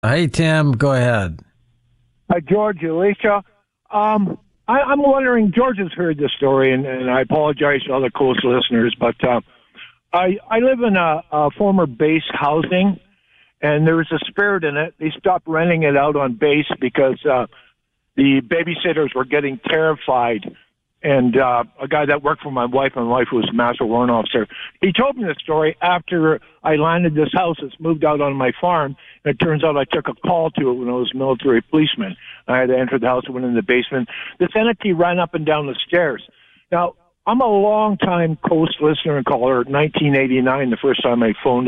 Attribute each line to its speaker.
Speaker 1: Hey, Tim, go ahead.
Speaker 2: Hi, George, Alicia. I'm wondering, George has heard this story, and I apologize to other Coast listeners, but I live in a former base housing, and there was a spirit in it. They stopped renting it out on base because the babysitters were getting terrified. And a guy that worked for my wife was a master warrant officer. He told me the story after I landed this house. It's moved out on my farm. And it turns out I took a call to it when I was a military policeman. I had to enter the house and went in the basement. This entity ran up and down the stairs. Now, I'm a long-time Coast listener and caller. 1989, the first time I phoned